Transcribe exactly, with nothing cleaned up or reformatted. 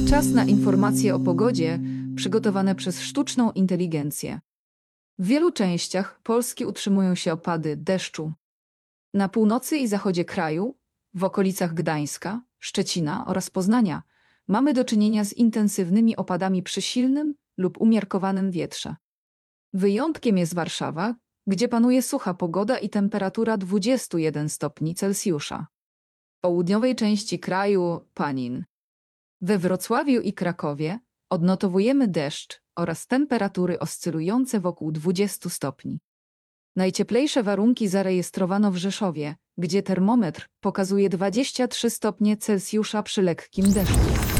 Czas na informacje o pogodzie przygotowane przez sztuczną inteligencję. W wielu częściach Polski utrzymują się opady deszczu. Na północy i zachodzie kraju, w okolicach Gdańska, Szczecina oraz Poznania mamy do czynienia z intensywnymi opadami przy silnym lub umiarkowanym wietrze. Wyjątkiem jest Warszawa, gdzie panuje sucha pogoda i temperatura dwadzieścia jeden stopni Celsjusza. W południowej części kraju Panin. We Wrocławiu i Krakowie odnotowujemy deszcz oraz temperatury oscylujące wokół dwudziestu stopni. Najcieplejsze warunki zarejestrowano w Rzeszowie, gdzie termometr pokazuje dwadzieścia trzy stopnie Celsjusza przy lekkim deszczu.